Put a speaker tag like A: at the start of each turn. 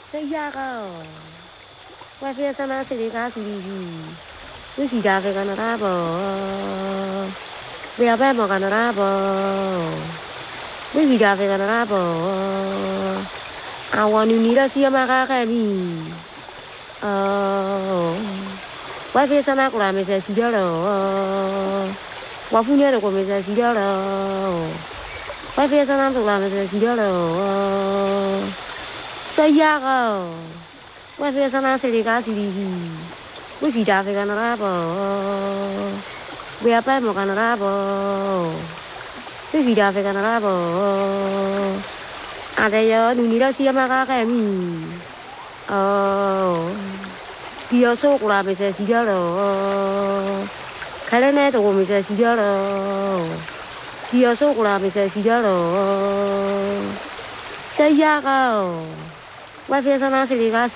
A: Say yago. Why fear sana city casili? We feed African rabo. We are Bama rabo. We feed African rabo. I want you need a see a macacani. Oh. Why fear sana clam is a sigaro? Wafunya the woman is a sigaro. Why fear sana clam is a sigaro? Say yago. Why fear sana city casili? We feed African rabo. We are Bama rabo. We feed African rabo. Ada you need a see a macacani. Oh. Dia so kula bisa sigaro. Kalian itu bisa sigaro. Dia so kula bisa sigaro. Saya kau. Wah biasa nasi dikasih.